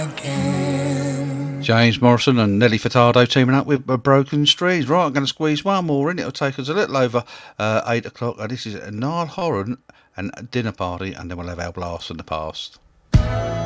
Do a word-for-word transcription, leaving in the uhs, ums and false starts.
James Morrison and Nelly Furtado teaming up with Broken Streets. Right, I'm going to squeeze one more in. It'll take us a little over uh, eight o'clock. And this is Niall Horan and Dinner Party, and then we'll have our blast from the past.